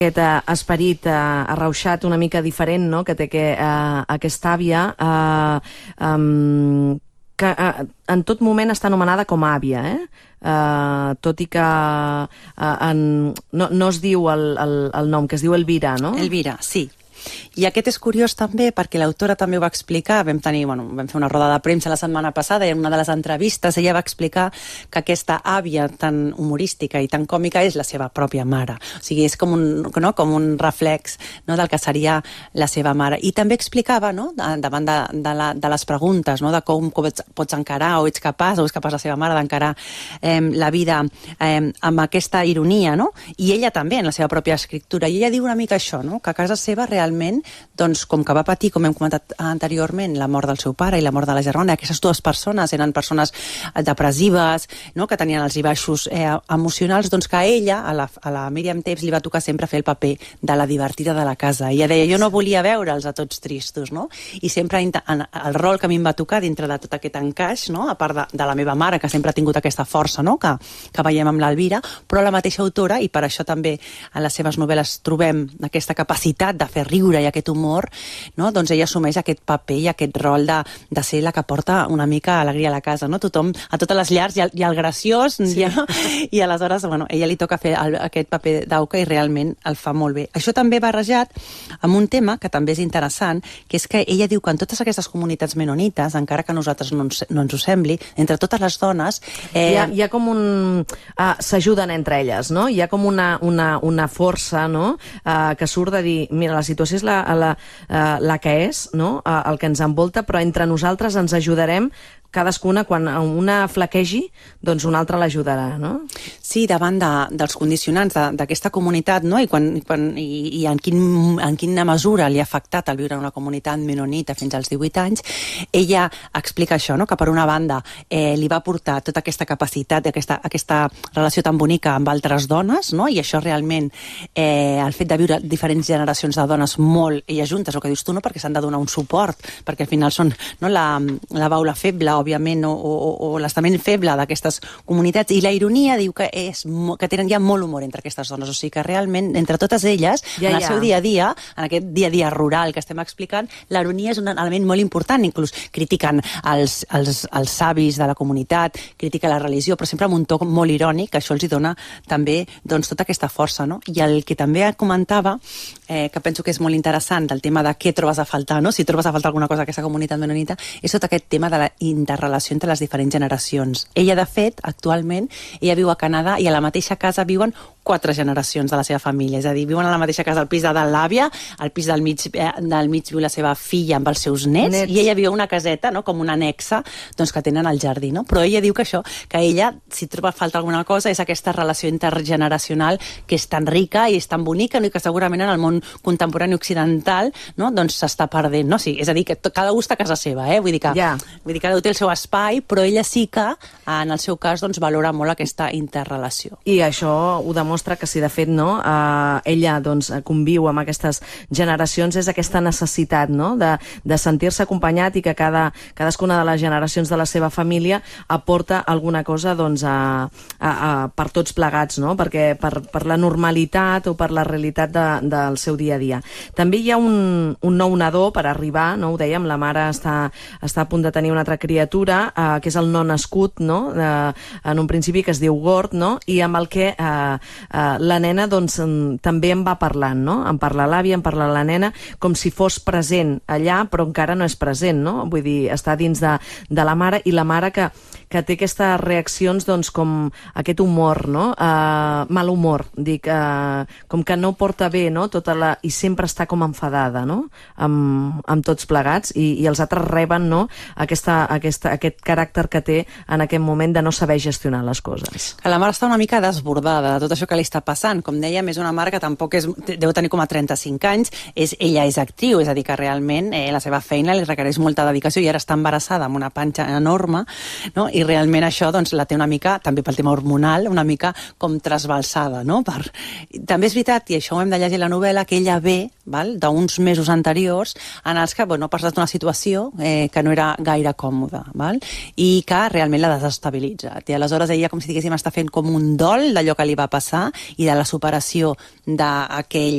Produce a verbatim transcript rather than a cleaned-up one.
aquest uh, esperit uh, arrauxat una mica diferent, no?, que té que, uh, aquesta àvia, uh, um, que uh, en tot moment està anomenada com a àvia, eh? Uh, tot i que uh, en, no, no es diu el, el, el nom, que es diu Elvira, no? Elvira, sí. I aquest és curiós també perquè l'autora també ho va explicar, vam tenir, bueno, vam fer una roda de premsa la setmana passada i en una de les entrevistes ella va explicar que aquesta àvia tan humorística i tan còmica és la seva pròpia mare. O sigui, és com un, no, com un reflex, no, del que seria la seva mare. I també explicava, no, davant de, de, la, de les preguntes, no, de com, com ets, pots encarar o ets capaç o és capaç la seva mare d'encarar eh, la vida eh, amb aquesta ironia, no? I ella també en la seva pròpia escriptura. I ella diu una mica això, no? Que a casa seva realment doncs, com que va patir, com hem comentat anteriorment, la mort del seu pare i la mort de la germana, aquestes dues persones eren persones depressives, no?, que tenien els i baixos eh, emocionals, doncs que a ella, a la, a la Míriam Tevez, li va tocar sempre fer el paper de la divertida de la casa. I ella deia, jo no volia veure'ls a tots tristos, no? I sempre en, el rol que a mi em va tocar dintre de tot aquest encaix, no?, a part de, de la meva mare, que sempre ha tingut aquesta força, no?, que, que veiem amb l'Elvira, però la mateixa autora, i per això també en les seves novel·les trobem aquesta capacitat de fer riure i aquest humor, no? Doncs ella assumeix aquest paper i aquest rol de, de ser la que porta una mica alegria a la casa, no? Tothom, a totes les llars hi ha, hi ha el graciós, sí. Ja, i aleshores, bueno, ella li toca fer el, aquest paper d'auca i realment el fa molt bé. Això també barrejat amb un tema que també és interessant, que és que ella diu que en totes aquestes comunitats menonites, encara que a nosaltres no ens, no ens ho sembli, entre totes les dones... Eh... Hi, ha, hi ha com un... Uh, s'ajuden entre elles, no? Hi ha com una, una, una força, no?, uh, que surt de dir, mira, la situació és la, la, la que és, no?, el que ens envolta, però entre nosaltres ens ajudarem cadascuna, quan una flaquegi, doncs una altra l'ajudarà, no? Sí, davant de, dels condicionants d'aquesta comunitat, no? I, quan, quan, i, i en, quin, en quina mesura li ha afectat el viure en una comunitat menonita fins als divuit anys, ella explica això, no? Que per una banda eh, li va portar tota aquesta capacitat, aquesta, aquesta relació tan bonica amb altres dones, no? I això realment, eh, el fet de viure diferents generacions de dones molt elles juntes, el que dius tu, no? Perquè s'han de donar un suport, perquè al final són, no, la, la baula feble, òbviament, o, o, o l'estament feble d'aquestes comunitats, i la ironia diu que, és, que tenen ja molt humor entre aquestes dones, o sigui que realment, entre totes elles, ja, en el ja. seu dia a dia, en aquest dia a dia rural que estem explicant, la ironia és un element molt important, inclús critiquen els, els, els savis de la comunitat, critiquen la religió, però sempre amb un to molt irònic, que això els hi dona també doncs, tota aquesta força, no? I el que també comentava, eh, que penso que és molt interessant, del tema de què trobes a faltar, no? Si trobes a faltar alguna cosa a aquesta comunitat menonita, és tot aquest tema de la interrelació entre les diferents generacions. Ella, de fet, actualment, ella viu a Canadà i a la mateixa casa viuen quatre generacions de la seva família, és a dir, viuen a la mateixa casa, al pis de l'àvia, al pis del mig, eh, del mig viu la seva filla amb els seus nets, nets, i ella viu una caseta, no?, com una anexa, doncs, que tenen al jardí, no? Però ella diu que això, que ella, si troba falta alguna cosa, és aquesta relació intergeneracional que és tan rica i és tan bonica, no? I que segurament en el món contemporani occidental, no?, doncs s'està perdent, no? Sí, és a dir, que cada un està a casa seva, eh? Vull dir que, yeah. vull dir que cada un té el seu espai, però ella sí que, en el seu cas, doncs, valora molt aquesta interrelació. I això ho demostra que si de fet, no, eh, ella doncs, conviu amb aquestes generacions, és aquesta necessitat, no?, de, de sentir-se acompanyat i que cada, cadascuna de les generacions de la seva família aporta alguna cosa doncs, a, a, a, per tots plegats, no?, perquè per, per la normalitat o per la realitat de, del seu dia a dia. També hi ha un, un nou nadó per arribar, no?, ho dèiem, la mare està, està a punt de tenir una altra criatura, eh, que és el no nascut, no?, eh, en un principi que es diu Gord, no?, i amb el que eh, eh, la nena doncs, també en va parlant, no? En parla l'àvia, en parla la nena, com si fos present allà, però encara no és present, no? Vull dir, està dins de, de la mare, i la mare que, que té aquestes reaccions doncs, com aquest humor, no? Uh, mal humor, dic, uh, com que no porta bé, no? Tota la, i sempre està com enfadada, no? Amb, amb tots plegats, i, i els altres reben, no?, aquesta, aquesta, aquest caràcter que té en aquest moment de no saber gestionar les coses. Que la mare està una mica desbordada de tot això que li està passant. Com dèiem, és una mare que tampoc és, deu tenir com a trenta-cinc anys, és, ella és actriu, és a dir, que realment eh, la seva feina li requereix molta dedicació i ara està embarassada amb una panxa enorme, no? I realment això doncs, la té una mica, també pel tema hormonal, una mica com trasbalsada, no? Per... També és veritat, i això ho hem de llegir a la novel·la, que ella ve d'uns mesos anteriors en els que bueno, ha passat una situació eh, que no era gaire còmoda, val? I que realment l'ha desestabilitzat. I aleshores ella, com si diguéssim, està fent com un dol d'allò que li va passar i de la superació d'aquell